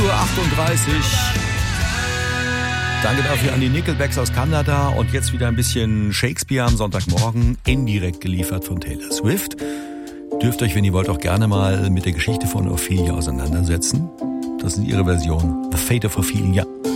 8:38 Uhr. Danke dafür an die Nickelbacks aus Kanada. Und jetzt wieder ein bisschen Shakespeare am Sonntagmorgen, indirekt geliefert von Taylor Swift. Dürft euch, wenn ihr wollt, auch gerne mal mit der Geschichte von Ophelia auseinandersetzen. Das ist ihre Version, The Fate of Ophelia.